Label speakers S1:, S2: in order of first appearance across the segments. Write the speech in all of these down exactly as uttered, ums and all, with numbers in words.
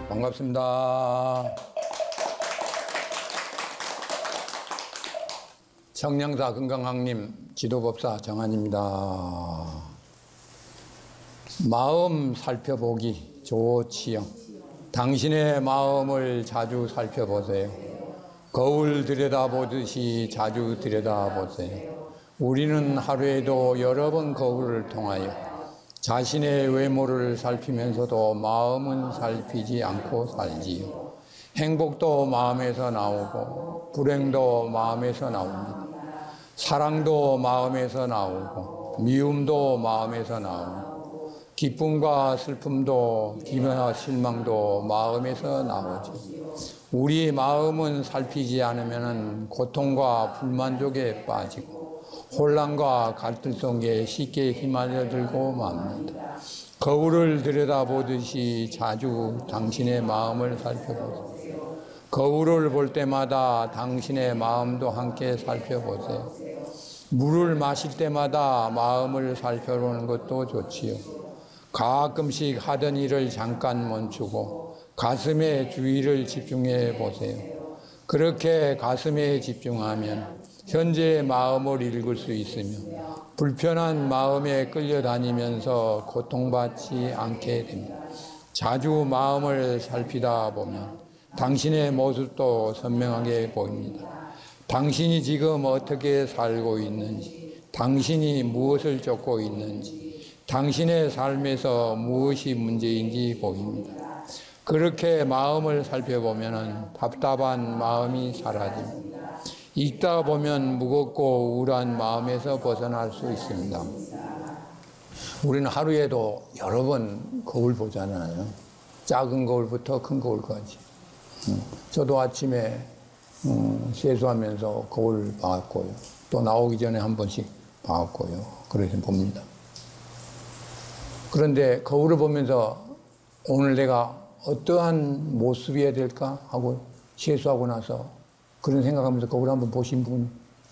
S1: 반갑습니다. 청량사 건강학님 지도법사 정한입니다. 마음 살펴보기 좋지요. 당신의 마음을 자주 살펴보세요. 거울 들여다보듯이 자주 들여다보세요. 우리는 하루에도 여러 번 거울을 통하여 자신의 외모를 살피면서도 마음은 살피지 않고 살지요. 행복도 마음에서 나오고 불행도 마음에서 나옵니다. 사랑도 마음에서 나오고 미움도 마음에서 나오고 기쁨과 슬픔도 기쁨과 실망도 마음에서 나오죠. 우리 마음은 살피지 않으면 고통과 불만족에 빠지고 혼란과 갈등 속에 쉽게 휘말려들고 맙니다. 거울을 들여다보듯이 자주 당신의 마음을 살펴보세요. 거울을 볼 때마다 당신의 마음도 함께 살펴보세요. 물을 마실 때마다 마음을 살펴보는 것도 좋지요. 가끔씩 하던 일을 잠깐 멈추고 가슴에 주의를 집중해 보세요. 그렇게 가슴에 집중하면 현재의 마음을 읽을 수 있으며 불편한 마음에 끌려다니면서 고통받지 않게 됩니다. 자주 마음을 살피다 보면 당신의 모습도 선명하게 보입니다. 당신이 지금 어떻게 살고 있는지, 당신이 무엇을 쫓고 있는지, 당신의 삶에서 무엇이 문제인지 보입니다. 그렇게 마음을 살펴보면 답답한 마음이 사라집니다. 읽다 보면 무겁고 우울한 마음에서 벗어날 수 있습니다. 우리는 하루에도 여러 번 거울 보잖아요. 작은 거울부터 큰 거울까지. 저도 아침에 세수하면서 거울 봐왔고요. 또 나오기 전에 한 번씩 봐왔고요. 그래서 봅니다. 그런데 거울을 보면서 오늘 내가 어떠한 모습이어야 될까 하고 세수하고 나서 그런 생각하면서 거울 한번 보신 분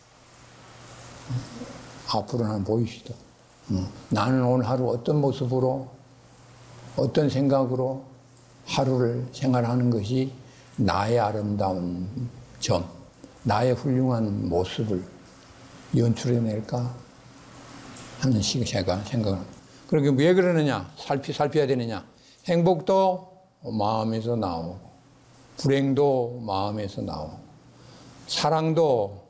S1: 앞으로는 한번 보이시다. 나는 오늘 하루 어떤 모습으로 어떤 생각으로 하루를 생활하는 것이 나의 아름다운 점, 나의 훌륭한 모습을 연출해낼까 하는 시가 생각을. 그러게 왜 그러느냐? 살피 살펴야 되느냐? 행복도 마음에서 나오고 불행도 마음에서 나오고 사랑도